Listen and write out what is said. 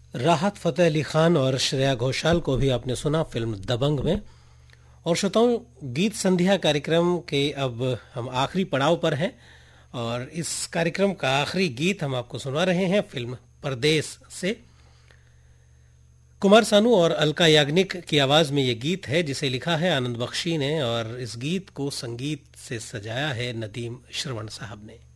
राहत फतेह अली खान और श्रेया घोषाल को भी आपने सुना फिल्म दबंग में। और श्रोताओं, गीत संध्या कार्यक्रम के अब हम आखिरी पड़ाव पर हैं और इस कार्यक्रम का आखिरी गीत हम आपको सुना रहे हैं फिल्म परदेस से। कुमार सानू और अलका याग्निक की आवाज में ये गीत है जिसे लिखा है आनंद बख्शी ने और इस गीत को संगीत से सजाया है नदीम श्रवण साहब ने।